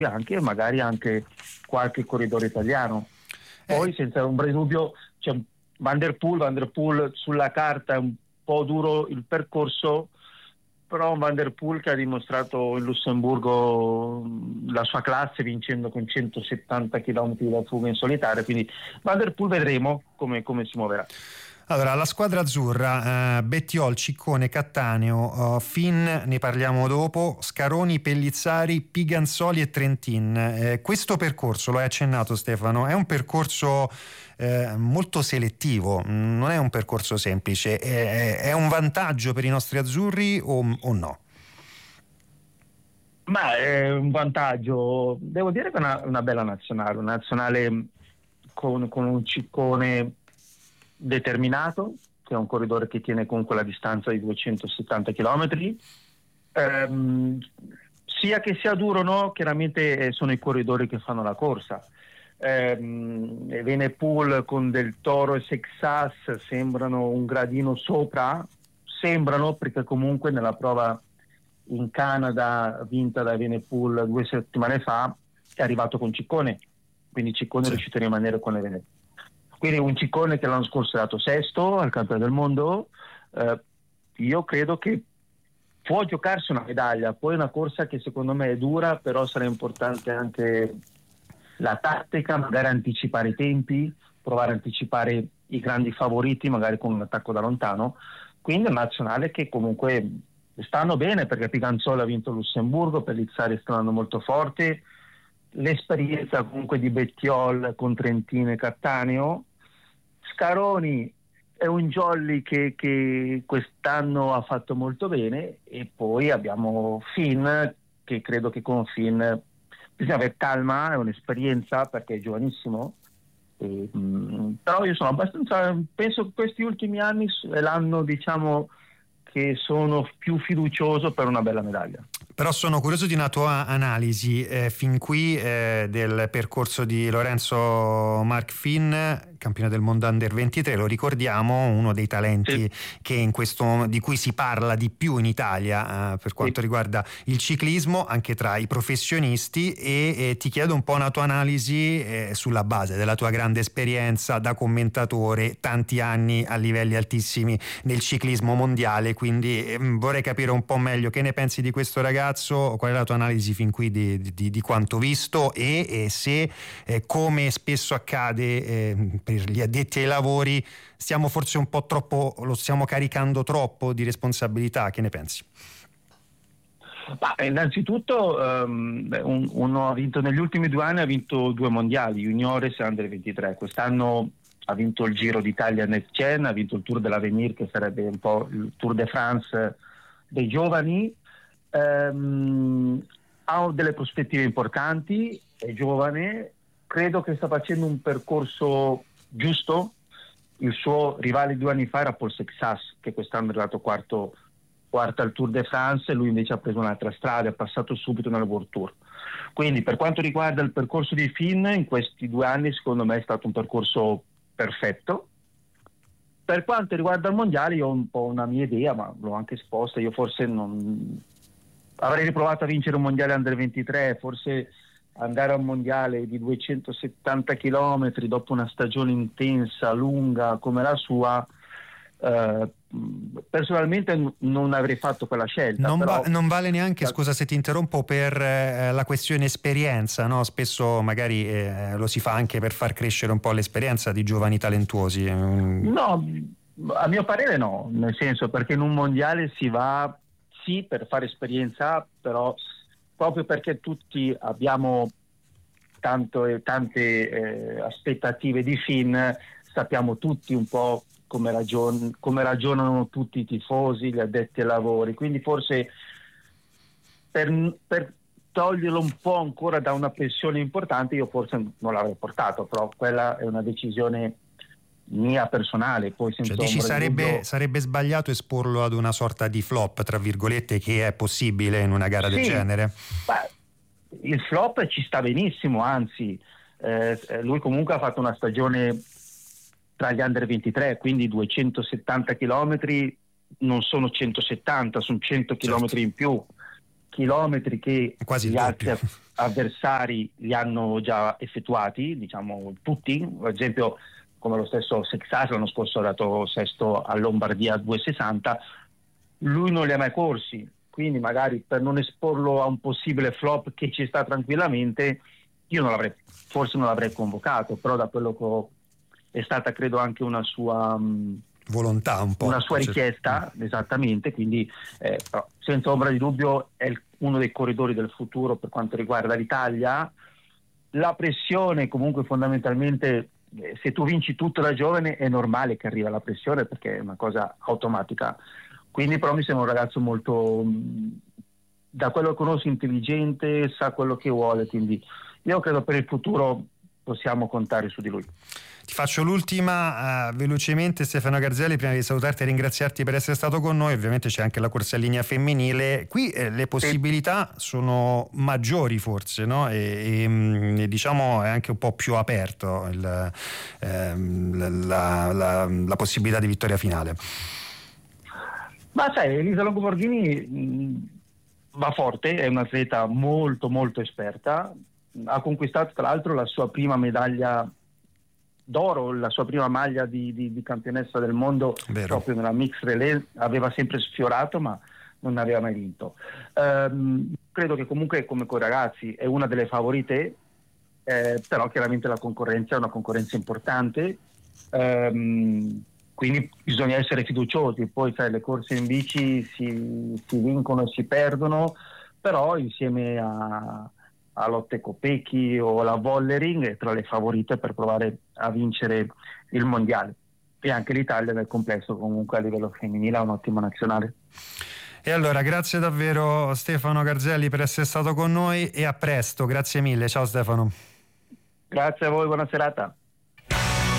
anche magari anche qualche corridore italiano. Poi senza ombra di dubbio c'è Van der Poel sulla carta è un po' duro il percorso, però Van der Poel che ha dimostrato in Lussemburgo la sua classe vincendo con 170 km da fuga in solitaria, quindi Van der Poel vedremo come si muoverà. Allora, la squadra azzurra, Bettiol, Ciccone, Cattaneo, Finn, ne parliamo dopo, Scaroni, Pellizzari, Piganzoli e Trentin. Questo percorso, lo hai accennato Stefano, è un percorso molto selettivo, non è un percorso semplice, è un vantaggio per i nostri azzurri o no? Ma è un vantaggio, devo dire che è una bella nazionale, una nazionale con un Ciccone determinato, che è un corridore che tiene comunque la distanza di 270 km, sia che sia duro o no, chiaramente sono i corridori che fanno la corsa. Evenepoel con Del Toro e Sexas sembrano un gradino sopra, perché comunque nella prova in Canada vinta da Evenepoel 2 settimane fa è arrivato con Ciccone, quindi Ciccone è riuscito a rimanere con Evenepoel. Quindi un Ciccone che l'anno scorso è stato sesto al campionato del mondo, io credo che può giocarsi una medaglia. Poi è una corsa che secondo me è dura, però sarà importante anche la tattica, magari anticipare i tempi, provare a anticipare i grandi favoriti, magari con un attacco da lontano. Quindi è una nazionale che comunque stanno bene, perché Piganzoli ha vinto Lussemburgo, Pellizzari sta andando molto forte, l'esperienza comunque di Bettiol con Trentin e Cattaneo. Scaroni è un jolly che quest'anno ha fatto molto bene, e poi abbiamo Finn, che credo che con Finn bisogna avere calma, è un'esperienza perché è giovanissimo, però io sono abbastanza, penso che questi ultimi anni è l'anno, diciamo, che sono più fiducioso per una bella medaglia. Però sono curioso di una tua analisi fin qui del percorso di Lorenzo Marc Finn, campione del mondo Under 23, lo ricordiamo, uno dei talenti che di cui si parla di più in Italia per quanto riguarda il ciclismo, anche tra i professionisti, e ti chiedo un po' una tua analisi sulla base della tua grande esperienza da commentatore, tanti anni a livelli altissimi nel ciclismo mondiale, quindi vorrei capire un po' meglio che ne pensi di questo ragazzo, qual è la tua analisi fin qui di quanto visto, e se come spesso accade per gli addetti ai lavori stiamo forse un po' troppo, lo stiamo caricando troppo di responsabilità. Che ne pensi? Innanzitutto uno ha vinto negli ultimi 2 anni, ha vinto 2 mondiali, juniores e under 23. Quest'anno ha vinto il Giro d'Italia Next Gen, ha vinto il Tour de l'Avenir, che sarebbe un po' il Tour de France dei giovani. Ha delle prospettive importanti, è giovane, credo che sta facendo un percorso giusto. Il suo rivale 2 anni fa era Paul Sexas, che quest'anno è arrivato quarto al Tour de France, e lui invece ha preso un'altra strada, è passato subito nel World Tour. Quindi per quanto riguarda il percorso di Finn, in questi 2 anni secondo me è stato un percorso perfetto. Per quanto riguarda il mondiale, io ho un po' una mia idea, ma l'ho anche esposta. Io forse non avrei riprovato a vincere un mondiale under 23, forse andare a un mondiale di 270 km dopo una stagione intensa, lunga come la sua, personalmente non avrei fatto quella scelta. Non vale neanche, scusa se ti interrompo, per la questione esperienza, no? Spesso magari lo si fa anche per far crescere un po' l'esperienza di giovani talentuosi. No, a mio parere no, nel senso, perché in un mondiale si va sì per fare esperienza, però proprio perché tutti abbiamo tante aspettative di Finn, sappiamo tutti un po' come ragionano tutti i tifosi, gli addetti ai lavori, quindi forse per toglierlo un po' ancora da una pressione importante io forse non l'avrei portato, però quella è una decisione mia personale. Poi dici sarebbe sbagliato esporlo ad una sorta di flop, tra virgolette, che è possibile in una gara del genere? Il flop ci sta benissimo, anzi lui comunque ha fatto una stagione tra gli under 23, quindi 270 km non sono 170, sono 100 km in più, chilometri che quasi gli altri avversari li hanno già effettuati, diciamo tutti. Per esempio, come lo stesso Sexas l'anno scorso ha dato sesto a Lombardia a 2,60, lui non li ha mai corsi, quindi magari per non esporlo a un possibile flop che ci sta tranquillamente, io forse non l'avrei convocato, però da quello che è stata, credo, anche una sua volontà, un po', una sua richiesta, esattamente, quindi però, senza ombra di dubbio è uno dei corridori del futuro per quanto riguarda l'Italia. La pressione comunque fondamentalmente, se tu vinci tutto da giovane è normale che arriva la pressione, perché è una cosa automatica. Quindi però mi sembra un ragazzo molto, da quello che conosco, intelligente, sa quello che vuole, quindi io credo per il futuro possiamo contare su di lui. Ti faccio l'ultima velocemente, Stefano Garzelli, prima di salutarti e ringraziarti per essere stato con noi. Ovviamente c'è anche la corsa in linea femminile, qui le possibilità sono maggiori forse, no? E diciamo è anche un po' più aperto la possibilità di vittoria finale. Ma sai, Elisa Longo-Borghini va forte, è un'atleta molto molto esperta, ha conquistato tra l'altro la sua prima medaglia d'oro, la sua prima maglia di campionessa del mondo. Vero. Proprio nella mix relay, aveva sempre sfiorato ma non aveva mai vinto. Credo che comunque come coi ragazzi è una delle favorite, però chiaramente la concorrenza è una concorrenza importante, quindi bisogna essere fiduciosi. Poi sai, le corse in bici si vincono e si perdono, però insieme a Lotte Kopecky o la Vollering è tra le favorite per provare a vincere il mondiale, e anche l'Italia nel complesso comunque a livello femminile ha un'ottima nazionale. E allora grazie davvero Stefano Garzelli per essere stato con noi e a presto, grazie mille, ciao Stefano. Grazie a voi, buona serata.